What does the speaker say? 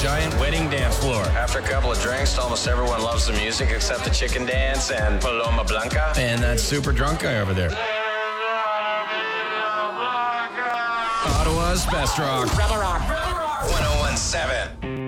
giant wedding dance floor. After a couple of drinks, almost everyone loves the music except the chicken dance and Paloma Blanca. And that super drunk guy over there. Ottawa's best rock. Rebel Rock. 1017.